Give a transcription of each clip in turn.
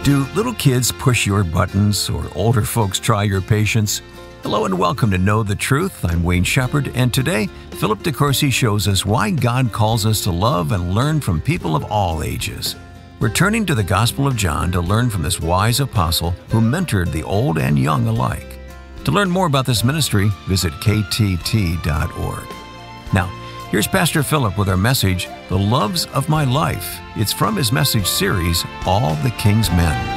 Do little kids push your buttons or older folks try your patience? Hello and welcome to Know the Truth. I'm Wayne Shepherd, and today, Philip DeCourcy shows us why God calls us to love and learn from people of all ages. We're turning to the Gospel of John to learn from this wise apostle who mentored the old and young alike. To learn more about this ministry, visit ktt.org. Now, here's Pastor Philip with our message, The Loves of My Life. It's from his message series, All the King's Men.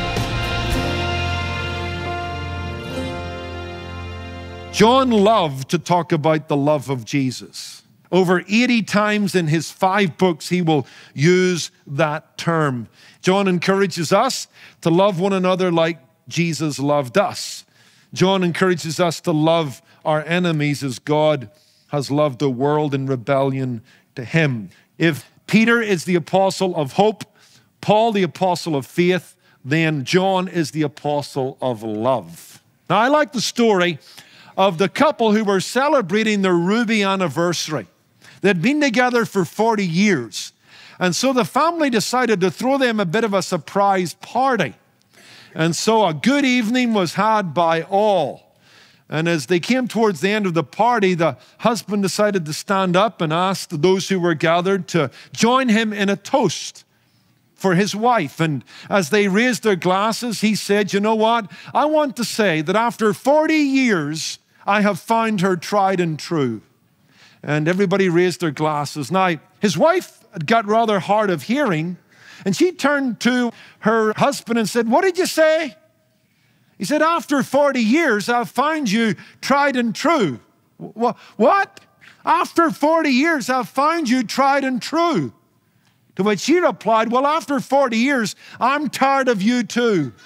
John loved to talk about the love of Jesus. Over 80 times in his 5 books, he will use that term. John encourages us to love one another like Jesus loved us. John encourages us to love our enemies as God has loved the world in rebellion to him. If Peter is the apostle of hope, Paul the apostle of faith, then John is the apostle of love. Now, I like the story of the couple who were celebrating their ruby anniversary. They'd been together for 40 years. And so the family decided to throw them a bit of a surprise party. And so a good evening was had by all. And as they came towards the end of the party, the husband decided to stand up and asked those who were gathered to join him in a toast for his wife. And as they raised their glasses, he said, "You know what? I want to say that after 40 years, I have found her tried and true." And everybody raised their glasses. Now, his wife got rather hard of hearing, and she turned to her husband and said, "What did you say?" He said, "After 40 years, I've found you tried and true." What? "After 40 years, I've found you tried and true." To which she replied, "Well, after 40 years, I'm tired of you too."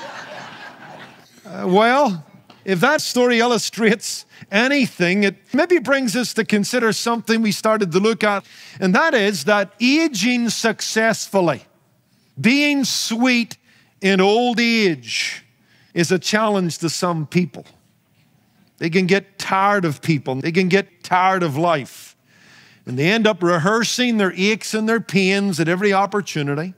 Well, if that story illustrates anything, it maybe brings us to consider something we started to look at, and that is that aging successfully, being sweet in old age, is a challenge to some people. They can get tired of people. They can get tired of life. And they end up rehearsing their aches and their pains at every opportunity.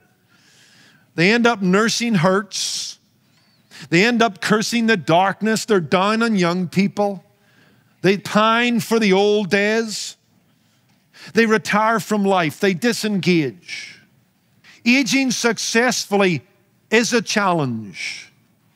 They end up nursing hurts. They end up cursing the darkness. They're down on young people. They pine for the old days. They retire from life. They disengage. Aging successfully is a challenge.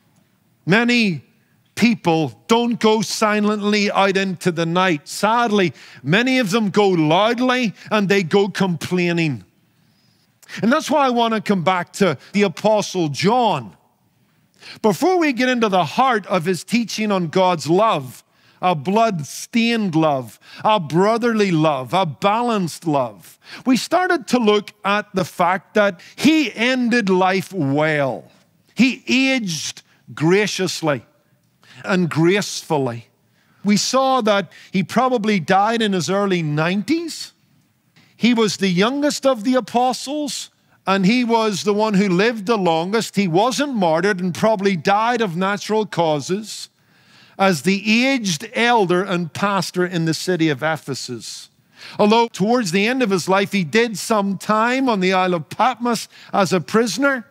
Many people don't go silently out into the night. Sadly, many of them go loudly and they go complaining. And that's why I want to come back to the Apostle John. Before we get into the heart of his teaching on God's love, a blood-stained love, a brotherly love, a balanced love, we started to look at the fact that he ended life well. He aged graciously and gracefully. We saw that he probably died in his early 90s. He was the youngest of the apostles, and he was the one who lived the longest. He wasn't martyred and probably died of natural causes as the aged elder and pastor in the city of Ephesus. Although towards the end of his life, he did some time on the Isle of Patmos as a prisoner,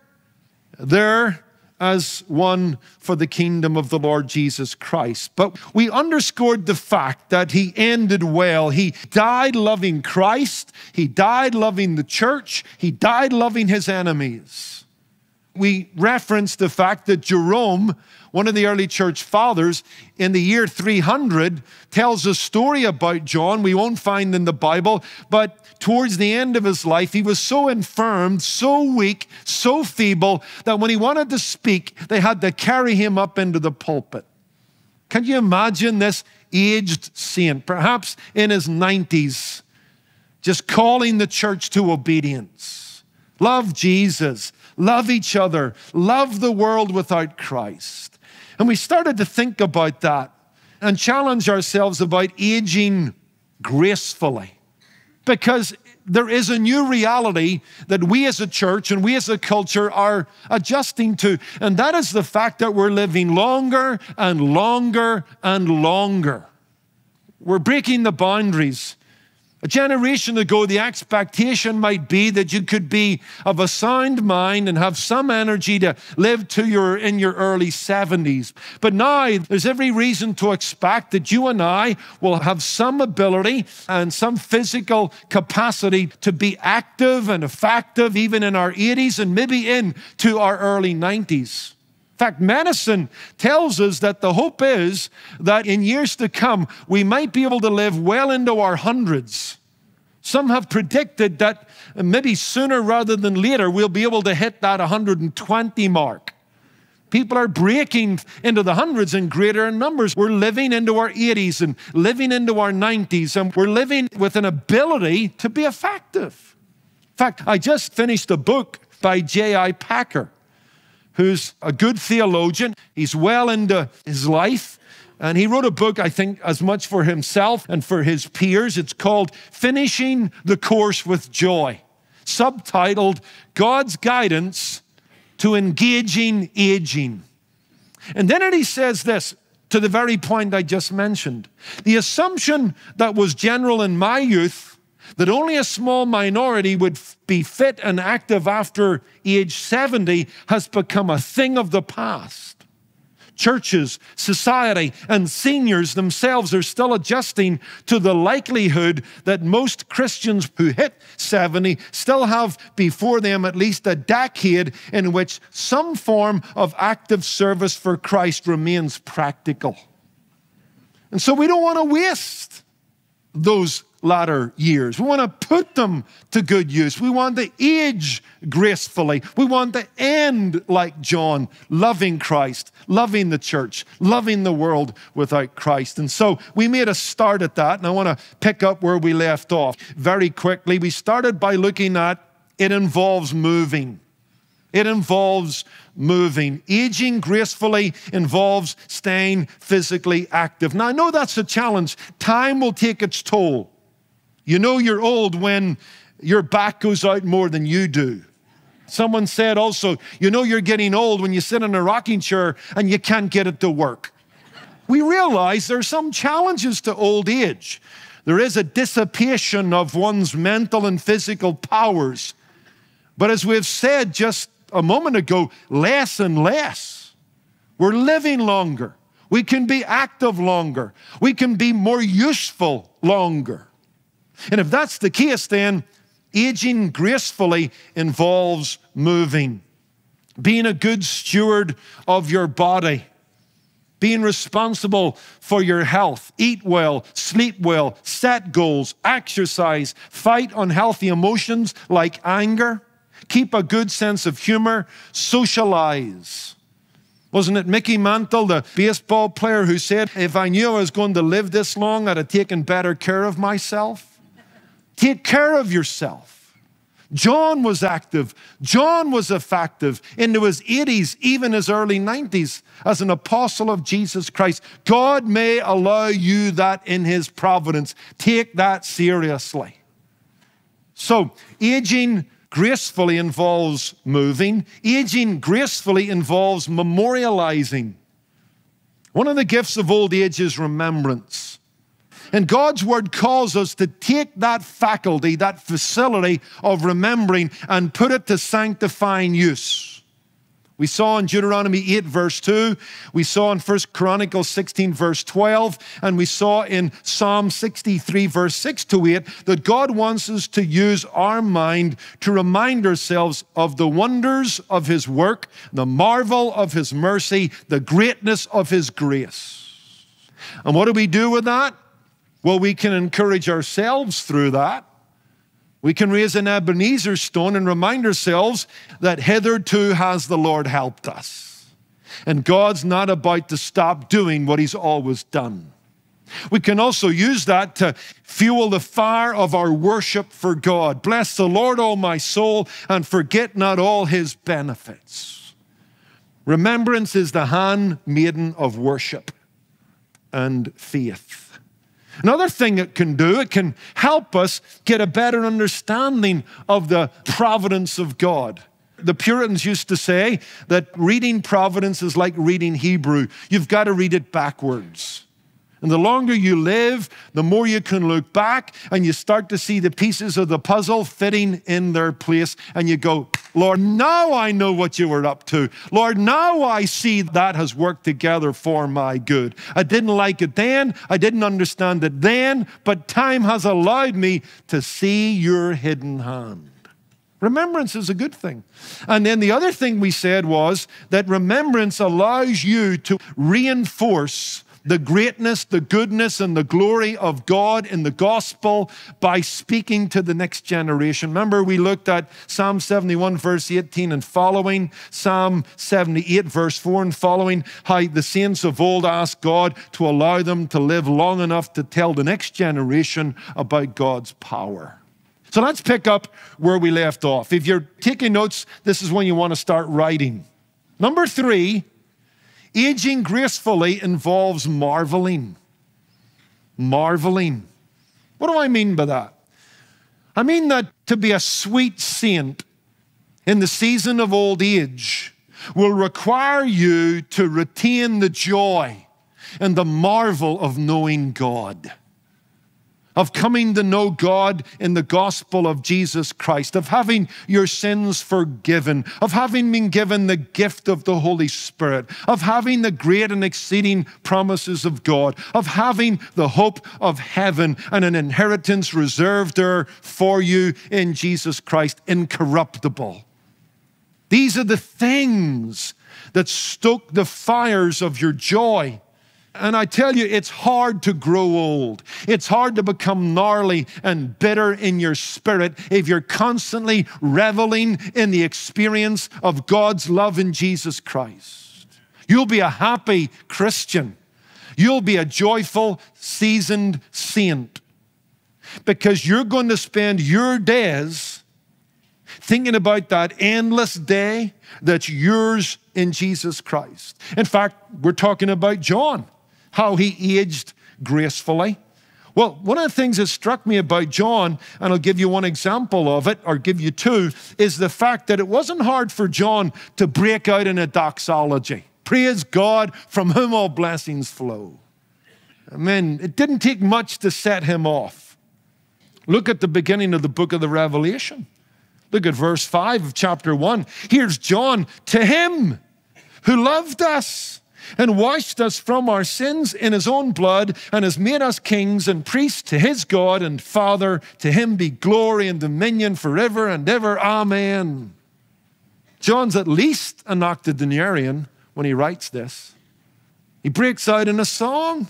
there as one for the kingdom of the Lord Jesus Christ. But we underscored the fact that he ended well. He died loving Christ. He died loving the church. He died loving his enemies. We referenced the fact that Jerome, one of the early church fathers, in the year 300, tells a story about John we won't find in the Bible, but towards the end of his life, he was so infirmed, so weak, so feeble, that when he wanted to speak, they had to carry him up into the pulpit. Can you imagine this aged saint, perhaps in his 90s, just calling the church to obedience? Love Jesus, love each other, love the world without Christ. And we started to think about that and challenge ourselves about aging gracefully. Because there is a new reality that we as a church and we as a culture are adjusting to. And that is the fact that we're living longer and longer and longer. We're breaking the boundaries A generation ago, the expectation might be that you could be of a sound mind and have some energy to live to in your early 70s. But now, there's every reason to expect that you and I will have some ability and some physical capacity to be active and effective even in our 80s and maybe into our early 90s. In fact, medicine tells us that the hope is that in years to come, we might be able to live well into our hundreds. Some have predicted that maybe sooner rather than later, we'll be able to hit that 120 mark. People are breaking into the hundreds in greater numbers. We're living into our 80s and living into our 90s, and we're living with an ability to be effective. In fact, I just finished a book by J.I. Packer, who's a good theologian. He's well into his life. And he wrote a book, I think, as much for himself and for his peers. It's called Finishing the Course with Joy, subtitled God's Guidance to Engaging Aging. And then he says this, to the very point I just mentioned. The assumption that was general in my youth, that only a small minority would be fit and active after age 70, has become a thing of the past. Churches, society, and seniors themselves are still adjusting to the likelihood that most Christians who hit 70 still have before them at least a decade in which some form of active service for Christ remains practical. And so we don't want to waste those latter years. We want to put them to good use. We want to age gracefully. We want to end like John, loving Christ, loving the church, loving the world without Christ. And so we made a start at that, and I want to pick up where we left off very quickly. We started by looking at it involves moving. It involves moving. Aging gracefully involves staying physically active. Now, I know that's a challenge. Time will take its toll. You know you're old when your back goes out more than you do. Someone said also, you know you're getting old when you sit in a rocking chair and you can't get it to work. We realize there are some challenges to old age. There is a dissipation of one's mental and physical powers. But as we've said just a moment ago, less and less. We're living longer. We can be active longer. We can be more useful longer. And if that's the case, then aging gracefully involves moving, being a good steward of your body, being responsible for your health, eat well, sleep well, set goals, exercise, fight unhealthy emotions like anger, keep a good sense of humor, socialize. Wasn't it Mickey Mantle, the baseball player, who said, if I knew I was going to live this long, I'd have taken better care of myself? Take care of yourself. John was active. John was effective into his 80s, even his early 90s, as an apostle of Jesus Christ. God may allow you that in his providence. Take that seriously. So, aging gracefully involves moving. Aging gracefully involves memorializing. One of the gifts of old age is remembrance. And God's word calls us to take that faculty, that facility of remembering, and put it to sanctifying use. We saw in Deuteronomy 8, verse 2. We saw in 1 Chronicles 16, verse 12. And we saw in Psalm 63, verse 6 to 8, that God wants us to use our mind to remind ourselves of the wonders of his work, the marvel of his mercy, the greatness of his grace. And what do we do with that? Well, we can encourage ourselves through that. We can raise an Ebenezer stone and remind ourselves that hitherto has the Lord helped us. And God's not about to stop doing what he's always done. We can also use that to fuel the fire of our worship for God. Bless the Lord, O my soul, and forget not all his benefits. Remembrance is the handmaiden of worship and faith. Another thing it can do, it can help us get a better understanding of the providence of God. The Puritans used to say that reading Providence is like reading Hebrew. You've got to read it backwards. And the longer you live, the more you can look back and you start to see the pieces of the puzzle fitting in their place. And you go, Lord, now I know what you were up to. Lord, now I see that has worked together for my good. I didn't like it then. I didn't understand it then. But time has allowed me to see your hidden hand. Remembrance is a good thing. And then the other thing we said was that remembrance allows you to reinforce the greatness, the goodness, and the glory of God in the gospel by speaking to the next generation. Remember, we looked at Psalm 71, verse 18 and following, Psalm 78, verse 4 and following, how the saints of old asked God to allow them to live long enough to tell the next generation about God's power. So let's pick up where we left off. If you're taking notes, this is when you want to start writing. Number 3, aging gracefully involves marveling. Marveling. What do I mean by that? I mean that to be a sweet saint in the season of old age will require you to retain the joy and the marvel of knowing God, of coming to know God in the gospel of Jesus Christ, of having your sins forgiven, of having been given the gift of the Holy Spirit, of having the great and exceeding promises of God, of having the hope of heaven and an inheritance reserved there for you in Jesus Christ, incorruptible. These are the things that stoke the fires of your joy. And I tell you, it's hard to grow old. It's hard to become gnarly and bitter in your spirit if you're constantly reveling in the experience of God's love in Jesus Christ. You'll be a happy Christian. You'll be a joyful, seasoned saint because you're going to spend your days thinking about that endless day that's yours in Jesus Christ. In fact, we're talking about John, how he aged gracefully. Well, one of the things that struck me about John, and I'll give you one example of it, or give you two, is the fact that it wasn't hard for John to break out in a doxology. Praise God, from whom all blessings flow. Amen. It didn't take much to set him off. Look at the beginning of the book of the Revelation. Look at verse 5 of chapter 1. Here's John, to him who loved us and washed us from our sins in his own blood and has made us kings and priests to his God and Father. To him be glory and dominion forever and ever. Amen. John's at least an octogenarian when he writes this. He breaks out in a song.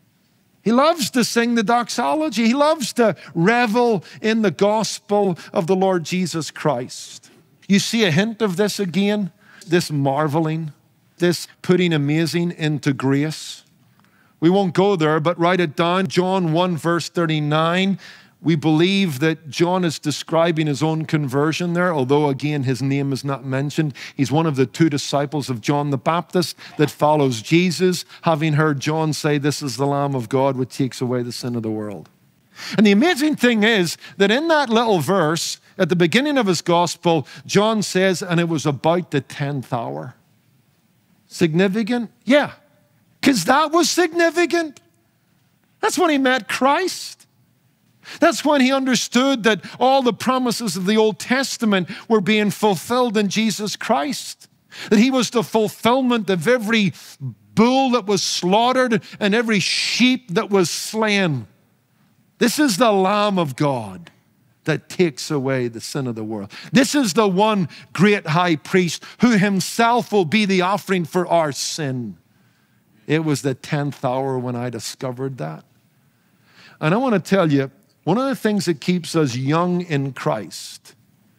He loves to sing the doxology. He loves to revel in the gospel of the Lord Jesus Christ. You see a hint of this again, this marveling, this putting amazing into grace. We won't go there, but write it down. John 1, verse 39. We believe that John is describing his own conversion there, although again his name is not mentioned. He's one of the 2 disciples of John the Baptist that follows Jesus, having heard John say, "This is the Lamb of God which takes away the sin of the world." And the amazing thing is that in that little verse, at the beginning of his gospel, John says, and it was about the 10th hour. Significant? Yeah, because that was significant. That's when he met Christ. That's when he understood that all the promises of the Old Testament were being fulfilled in Jesus Christ. That he was the fulfillment of every bull that was slaughtered and every sheep that was slain. This is the Lamb of God that takes away the sin of the world. This is the one great high priest who himself will be the offering for our sin. It was the 10th hour when I discovered that. And I want to tell you, one of the things that keeps us young in Christ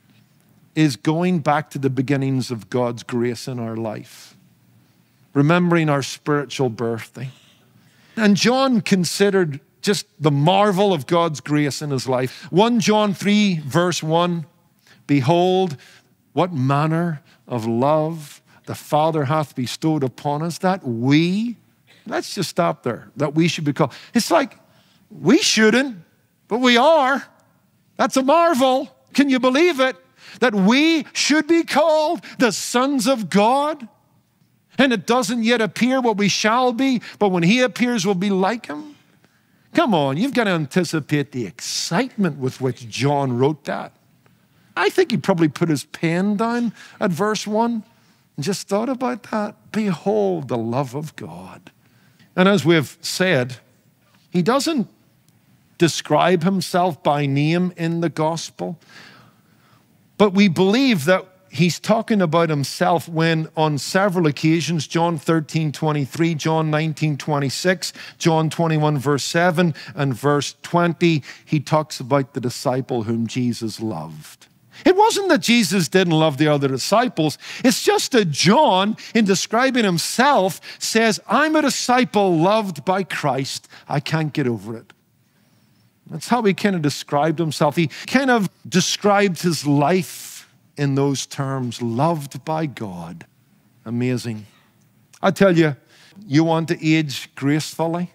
is going back to the beginnings of God's grace in our life, remembering our spiritual birthday. And John considered just the marvel of God's grace in his life. 1 John 3, verse 1, behold, what manner of love the Father hath bestowed upon us, that we, let's just stop there, that we should be called. It's like, we shouldn't, but we are. That's a marvel. Can you believe it? That we should be called the sons of God. And it doesn't yet appear what we shall be, but when he appears, we'll be like him. Come on, you've got to anticipate the excitement with which John wrote that. I think he probably put his pen down at verse 1 and just thought about that. Behold the love of God. And as we've said, he doesn't describe himself by name in the gospel, but we believe that he's talking about himself when on several occasions, John 13:23, John 19:26, John 21 verse 7 and verse 20, he talks about the disciple whom Jesus loved. It wasn't that Jesus didn't love the other disciples. It's just that John, in describing himself, says, I'm a disciple loved by Christ. I can't get over it. That's how he kind of described himself. He kind of described his life in those terms, loved by God. Amazing. I tell you, you want to age gracefully?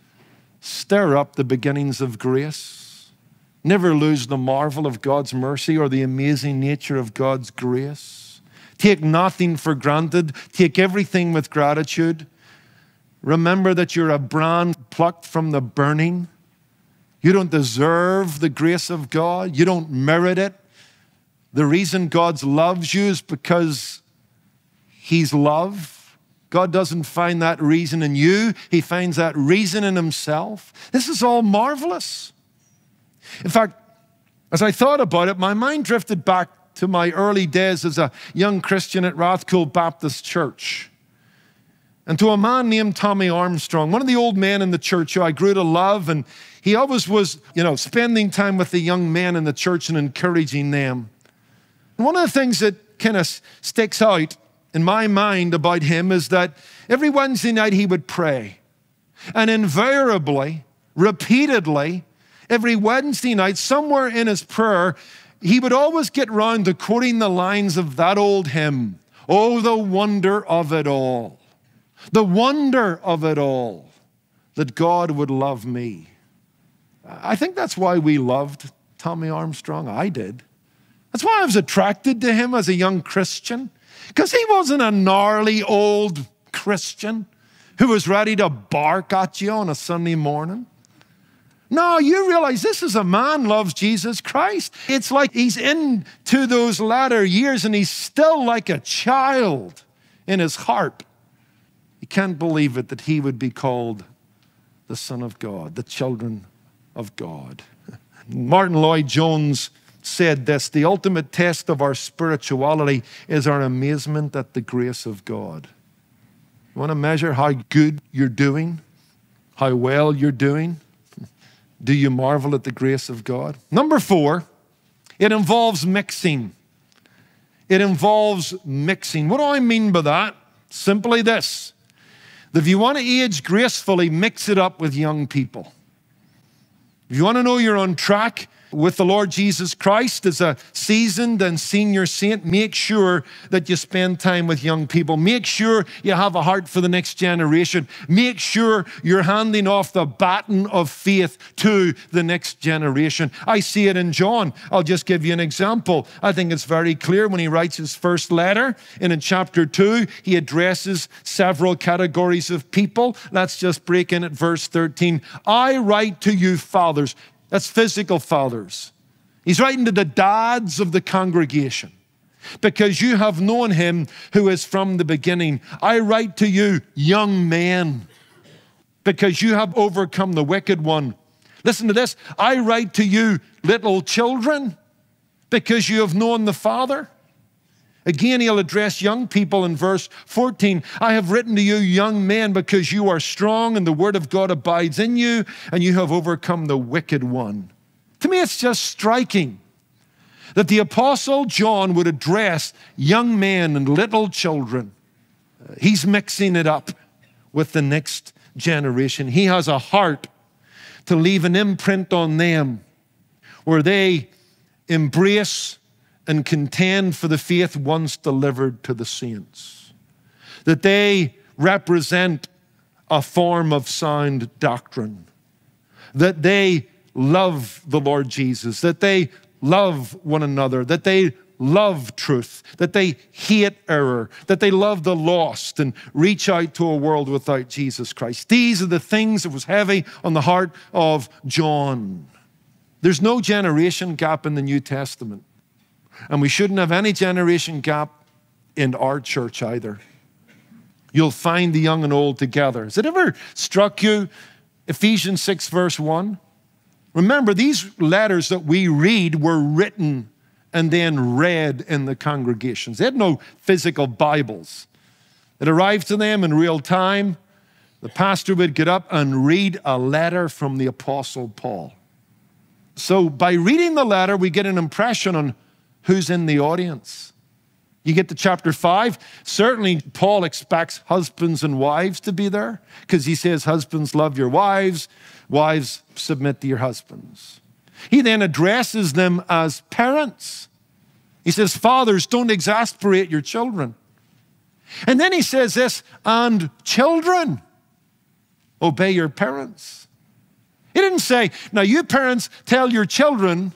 Stir up the beginnings of grace. Never lose the marvel of God's mercy or the amazing nature of God's grace. Take nothing for granted. Take everything with gratitude. Remember that you're a brand plucked from the burning. You don't deserve the grace of God. You don't merit it. The reason God loves you is because he's love. God doesn't find that reason in you. He finds that reason in himself. This is all marvelous. In fact, as I thought about it, my mind drifted back to my early days as a young Christian at Rathcoole Baptist Church, and to a man named Tommy Armstrong, one of the old men in the church who I grew to love, and he always was, spending time with the young men in the church and encouraging them. And one of the things that kind of sticks out in my mind about him is that every Wednesday night he would pray, and invariably, repeatedly, every Wednesday night, somewhere in his prayer, he would always get round to quoting the lines of that old hymn, "Oh, the wonder of it all, the wonder of it all, that God would love me." I think that's why we loved Tommy Armstrong. I did. That's why I was attracted to him as a young Christian, because he wasn't a gnarly old Christian who was ready to bark at you on a Sunday morning. No, you realize this is a man who loves Jesus Christ. It's like he's into those latter years and he's still like a child in his heart. You can't believe it that he would be called the Son of God, the children of God. Martin Lloyd-Jones said this, the ultimate test of our spirituality is our amazement at the grace of God. You want to measure how good you're doing, how well you're doing? Do you marvel at the grace of God? Number 4, it involves mixing. It involves mixing. What do I mean by that? Simply this, that if you want to age gracefully, mix it up with young people. If you want to know you're on track with the Lord Jesus Christ as a seasoned and senior saint, make sure that you spend time with young people. Make sure you have a heart for the next generation. Make sure you're handing off the baton of faith to the next generation. I see it in John. I'll just give you an example. I think it's very clear when he writes his first letter, and in chapter 2, he addresses several categories of people. Let's just break in at verse 13. I write to you, fathers. That's physical fathers. He's writing to the dads of the congregation. Because you have known him who is from the beginning. I write to you, young men, because you have overcome the wicked one. Listen to this. I write to you, little children, because you have known the Father. Again, he'll address young people in verse 14. I have written to you, young men, because you are strong and the word of God abides in you and you have overcome the wicked one. To me, it's just striking that the Apostle John would address young men and little children. He's mixing it up with the next generation. He has a heart to leave an imprint on them where they embrace and contend for the faith once delivered to the saints. That they represent a form of sound doctrine. That they love the Lord Jesus. That they love one another. That they love truth, that they hate error, that they love the lost and reach out to a world without Jesus Christ. These are the things that was heavy on the heart of John. There's no generation gap in the New Testament, and we shouldn't have any generation gap in our church either. You'll find the young and old together. Has it ever struck you, Ephesians 6 verse 1? Remember, these letters that we read were written and then read in the congregations. They had no physical Bibles. It arrived to them in real time. The pastor would get up and read a letter from the Apostle Paul. So by reading the letter, we get an impression on who's in the audience. You get to chapter 5, certainly Paul expects husbands and wives to be there because he says, husbands, love your wives, wives, submit to your husbands. He then addresses them as parents. He says, fathers, don't exasperate your children. And then he says this, and children, obey your parents. He didn't say, now you parents tell your children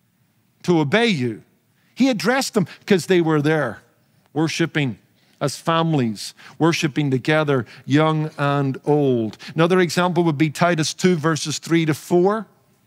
to obey you. He addressed them because they were there, worshiping as families, worshiping together, young and old. Another example would be Titus 2, verses 3 to 4.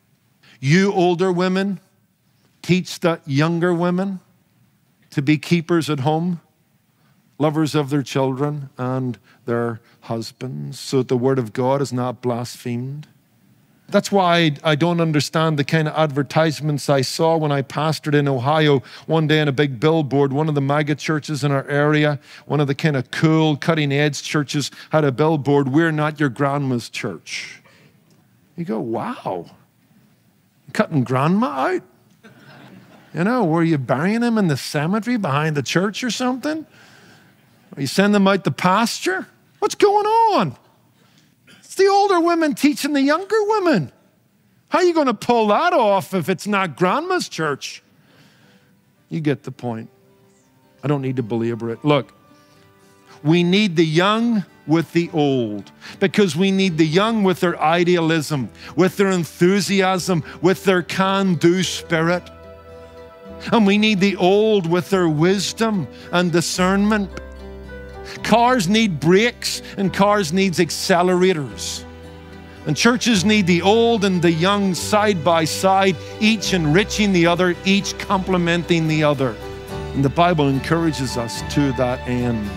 You older women, teach the younger women to be keepers at home, lovers of their children and their husbands, so that the word of God is not blasphemed. That's why I don't understand the kind of advertisements I saw when I pastored in Ohio one day on a big billboard. One of the mega churches in our area, one of the kind of cool, cutting-edge churches had a billboard, "We're not your grandma's church." You go, wow, cutting grandma out? You know, were you burying him in the cemetery behind the church or something? Or you send them out to pasture? What's going on? It's the older women teaching the younger women. How are you going to pull that off if it's not grandma's church? You get the point. I don't need to belabor it. Look, we need the young with the old, because we need the young with their idealism, with their enthusiasm, with their can-do spirit. And we need the old with their wisdom and discernment. Cars need brakes and cars needs accelerators. And churches need the old and the young side by side, each enriching the other, each complementing the other. And the Bible encourages us to that end.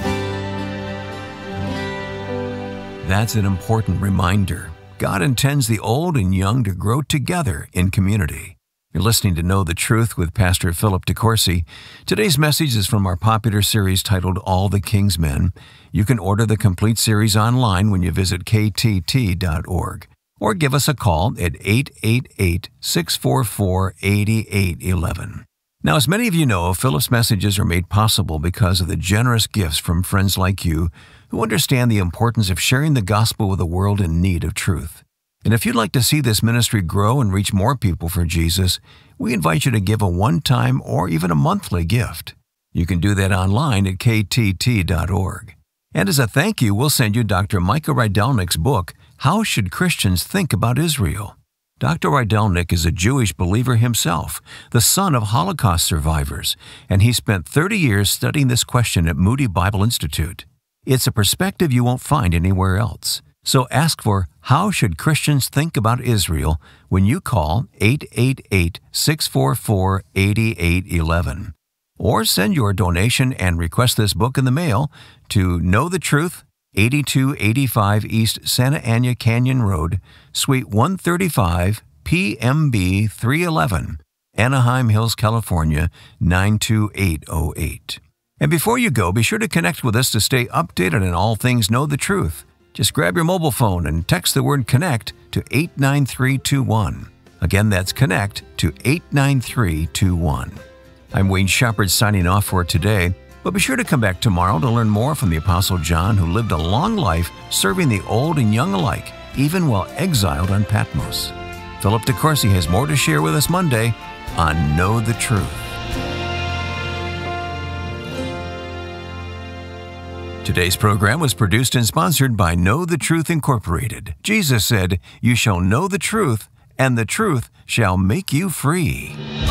That's an important reminder. God intends the old and young to grow together in community. You're listening to Know the Truth with Pastor Philip DeCourcy. Today's message is from our popular series titled All the King's Men. You can order the complete series online when you visit ktt.org or give us a call at 888-644-8811. Now, as many of you know, Philip's messages are made possible because of the generous gifts from friends like you who understand the importance of sharing the gospel with a world in need of truth. And if you'd like to see this ministry grow and reach more people for Jesus, we invite you to give a one-time or even a monthly gift. You can do that online at ktt.org. And as a thank you, we'll send you Dr. Micah Rydelnik's book, How Should Christians Think About Israel? Dr. Rydelnik is a Jewish believer himself, the son of Holocaust survivors, and he spent 30 years studying this question at Moody Bible Institute. It's a perspective you won't find anywhere else. So ask for How Should Christians Think About Israel when you call 888-644-8811. Or send your donation and request this book in the mail to Know the Truth, 8285 East Santa Ana Canyon Road, Suite 135, PMB 311, Anaheim Hills, California, 92808. And before you go, be sure to connect with us to stay updated on all things Know the Truth. Just grab your mobile phone and text the word CONNECT to 89321. Again, that's CONNECT to 89321. I'm Wayne Shepherd signing off for today, but be sure to come back tomorrow to learn more from the Apostle John, who lived a long life serving the old and young alike, even while exiled on Patmos. Philip DeCourcy has more to share with us Monday on Know the Truth. Today's program was produced and sponsored by Know the Truth Incorporated. Jesus said, "You shall know the truth, and the truth shall make you free."